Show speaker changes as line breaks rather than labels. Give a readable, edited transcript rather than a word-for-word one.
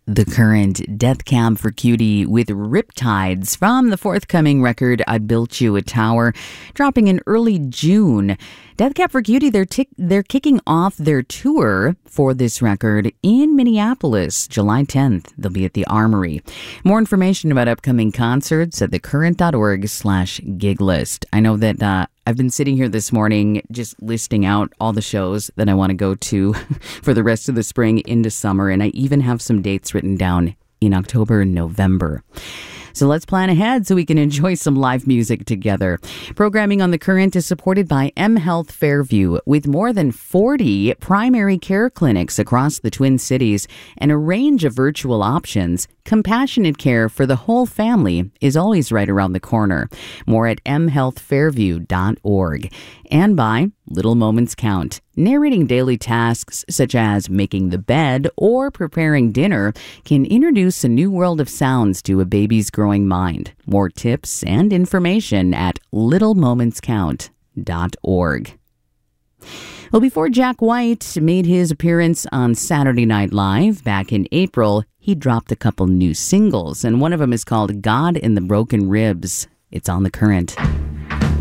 The Current, Death Cab for Cutie with Riptides from the forthcoming record I Built You a Tower, dropping in early June. Death Cab for Cutie, they're kicking off their tour for this record in Minneapolis, July 10th. They'll be at the Armory. More information about upcoming concerts at thecurrent.org/gig list. I know that I've been sitting here this morning just listing out all the shows that I want to go to for the rest of the spring into summer, and I even have some dates written down in October and November. So let's plan ahead so we can enjoy some live music together. Programming on The Current is supported by M Health Fairview, with more than 40 primary care clinics across the Twin Cities and a range of virtual options. Compassionate care for the whole family is always right around the corner. More at mhealthfairview.org. And by Little Moments Count. Narrating daily tasks such as making the bed or preparing dinner can introduce a new world of sounds to a baby's growing mind. More tips and information at littlemomentscount.org. Well, before Jack White made his appearance on Saturday Night Live back in April, he dropped a couple new singles, and one of them is called God in the Broken Ribs. It's on The Current.